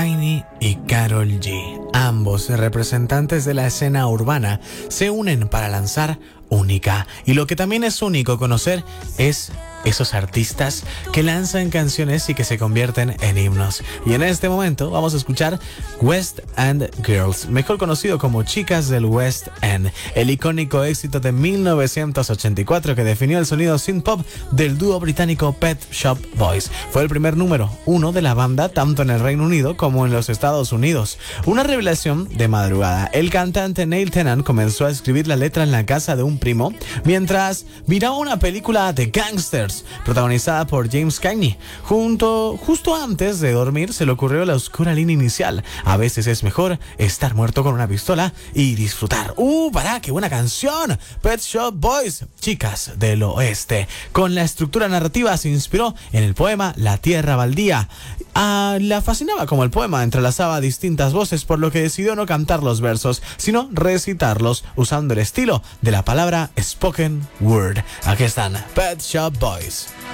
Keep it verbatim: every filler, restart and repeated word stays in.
Tiny y Karol G, ambos representantes de la escena urbana, se unen para lanzar Única. Y lo que también es único conocer es esos artistas que lanzan canciones y que se convierten en himnos. Y en este momento vamos a escuchar West End Girls, mejor conocido como Chicas del West End, el icónico éxito de mil novecientos ochenta y cuatro que definió el sonido synth pop del dúo británico Pet Shop Boys. Fue el primer número uno de la banda tanto en el Reino Unido como en los Estados Unidos. Una revelación de madrugada. El cantante Neil Tennant comenzó a escribir la letra en la casa de un primo mientras miraba una película de gangsters protagonizada por James Cagney. Junto, justo antes de dormir se le ocurrió la oscura línea inicial: a veces es mejor estar muerto con una pistola y disfrutar. ¡Uh, para! ¡Qué buena canción! Pet Shop Boys, Chicas del Oeste. Con la estructura narrativa se inspiró en el poema La Tierra Baldía. Ah, la fascinaba como el poema entrelazaba distintas voces, por lo que decidió no cantar los versos, sino recitarlos usando el estilo de la palabra spoken word. Aquí están Pet Shop Boys.